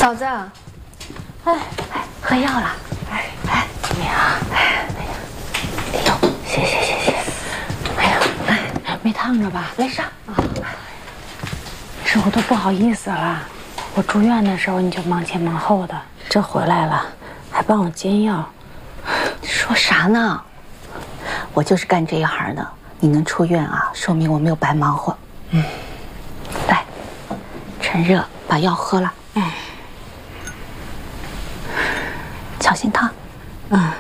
嫂子， 哎，喝药了。怎么样？哎呦，谢谢。哎呀，没烫着吧？ 没事啊。 是我都不好意思了。我住院的时候你就忙前忙后的，这回来了还帮我煎药。 说啥呢？我就是干这一行的，你能出院啊，说明我没有白忙活。来，趁热把药喝了。小心烫。